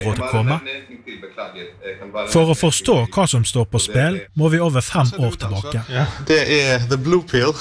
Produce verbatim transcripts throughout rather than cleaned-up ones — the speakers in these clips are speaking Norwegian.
å komme. For å forstå hva som står på spill, må vi over fem år tilbake. Ja, det er the blue pill.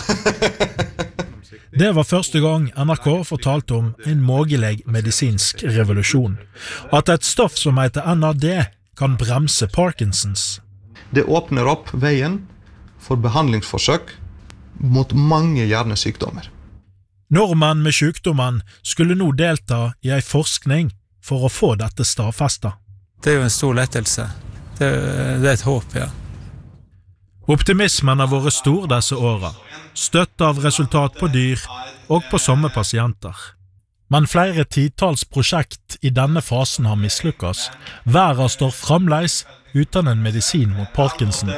Det var første gang N R K fortalte om en mulig medisinsk revolusjon, at et stoff som heter N A D kan bremse Parkinsons. Det åpner opp veien for behandlingsforsøk mot mange hjernesykdommer. Nordmenn med sykdommen skulle nå delta i en forskning for å få dette stadfestet. Det er jo en stor lettelse. Det er, det er et håp, ja. Optimismen har vært stor disse årene, støtt av resultat på dyr og på somme pasienter. Men flere titals prosjekt i denne fasen har mislykkes. Verden står fremdeles uten en medisin mot Parkinson.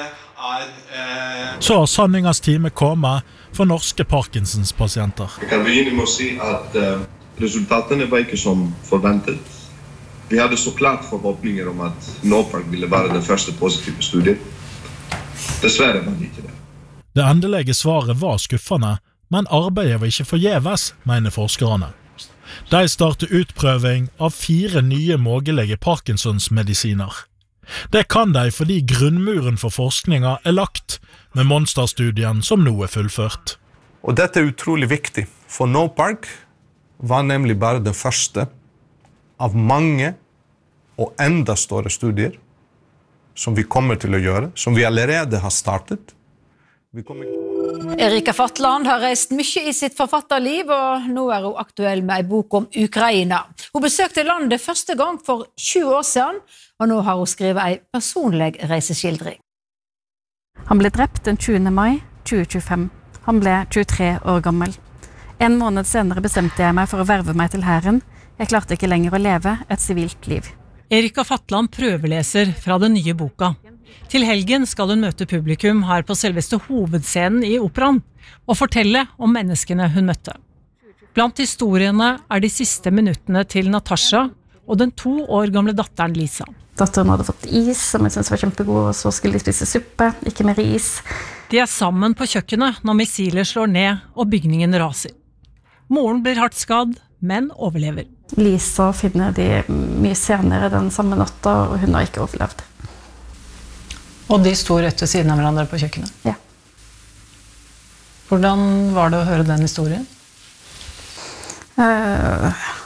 Så har sanningens time kommet for norske Parkinsons-pasienter. Jeg kan begynne med å si at uh, resultatene var ikke som forventet. Vi hadde så klart forhåpninger om at NOPARK ville være den første positive studien. Dessverre var det ikke det. Det endelige svaret var skuffende, men arbeidet var ikke forgjeves, mener forskerne. De startet utprøving av fire nye mulige Parkinsons-medisiner. Det kan de fordi grunnmuren for forskninga er lagt, med monsterstudien som nå er fullført. Og dette er utrolig viktig, for NOPARK var nemlig bare den første av mange og enda større studier som vi kommer til å gjøre, som vi allerede har startet. Vi kommer... Erika Fatland har reist mye i sitt forfatterliv, og nå er hun aktuell med en bok om Ukraina. Hun besøkte landet første gang for tjue år siden, og nå har hun skrevet en personlig reiseskildring. Han ble drept den tjuende mai tjue tjuefem. Han ble tjuetre år gammel. En måned senere bestemte jeg meg for å verve meg til hæren. Jeg klarte ikke lenger å leve et sivilt liv. Erika Fatland prøveleser fra den nye boka. Til helgen skal hun møte publikum her på selveste hovedscenen i operaen, og fortelle om menneskene hun møtte. Blant historiene er de siste minuttene til Natasha og den to år gamle datteren Lisa. Datteren hadde fått is, som jeg synes var kjempegod, og så skulle de spise suppe, ikke mer is. De er sammen på kjøkkenet når missiler slår ned og bygningen raser. Moren blir hardt skadd, men overlever. Lisa finner de mye senere den samme natta, og hun har ikke overlevd. Og de sto rett ved siden av hverandre på kjøkkenet? Ja. Hvordan var det å høre den historien? Uh...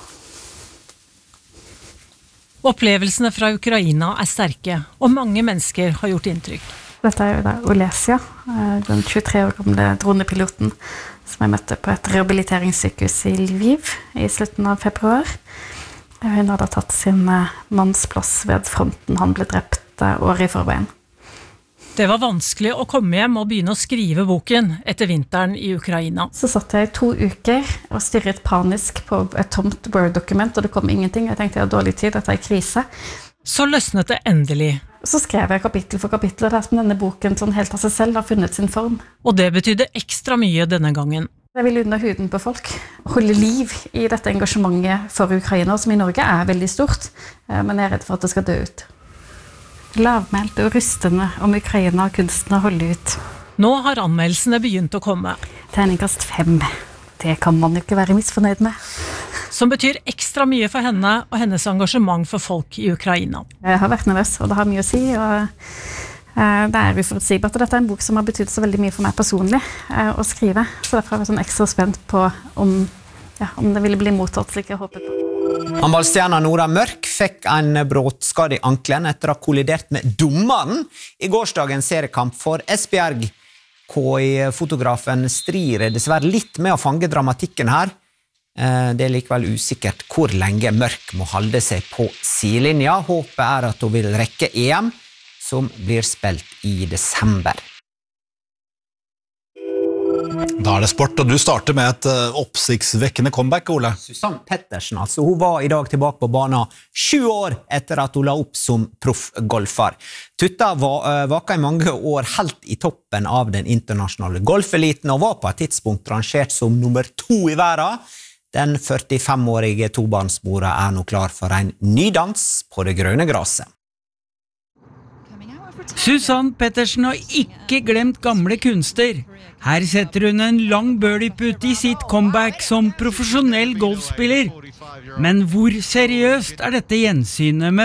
Opplevelsene fra Ukraina er sterke, og mange mennesker har gjort inntrykk. Dette er jo da Olesia, den tjuetre år gamle dronepiloten som jeg møtte på et rehabiliteringssykehus i Lviv i slutten av februar. Hun hadde tatt sin mannsplass ved fronten. Han ble drept året i forveien. Det var vanskelig å komme hjem og begynne å skrive boken etter vinteren i Ukraina. Så satt jeg i to uker og stirret panisk på et tomt Word-dokument, og det kom ingenting. Jeg tenkte jeg har dårlig tid, dette er krise. Så løsnet det endelig. Så skrev jeg kapittel for kapittel, og det er som denne boken sånn helt av seg selv har funnet sin form. Og det betydde ekstra mye denne gangen. Jeg vil under huden på folk. Holde liv i dette engasjementet for Ukraina, som i Norge er veldig stort, men jeg er redd for at det skal dø ut. Lavmælt og rustende om Ukraina og kunsten å holde ut. Nå har anmeldelsene begynt å komme. Terningkast fem. Det kan man jo ikke være misfornøyd med. Som betyr ekstra mye for henne og hennes engasjement for folk i Ukraina. Jeg har vært nervøs, og det har mye å si, og det er uforutsigbart. Dette er en bok som har betydd så veldig mye for meg personlig å skrive, så derfor har jeg vært sånn ekstra spent på om, ja, om det ville bli mottatt slik jeg håpet på. Håndballstjerna Nora Mørk fikk en bråtskade i ankelen etter å ha kollidert med dommeren i gårsdagens seriekamp for Esbjerg. K I-fotografen strir dessverre litt med å fange dramatikken her. Det er likevel usikkert hvor lenge Mørk må holde seg på sidelinja. Håpet er at hun vil rekke E M, som blir spilt i desember. Da er det sport, og du starter med et uh, oppsiktsvekkende comeback, Ole. Susanne Pettersen, altså. Hun var i dag tilbake på banen sju år etter at hun la opp som proffgolfer. Tutta var, uh, vaka i mange år helt i toppen av den internasjonale golfeliten, og var på et tidspunkt rangert som nummer to i verden. Den førtifem-årige tobarnsmora er nå klar for en ny dans på det grønne graset. Susanne Pettersen har ikke glemt gamle kunster. Her setter hun en lang birdie-putt i sitt comeback som profesjonell golfspiller. Men hvor seriøst er dette gjensynet med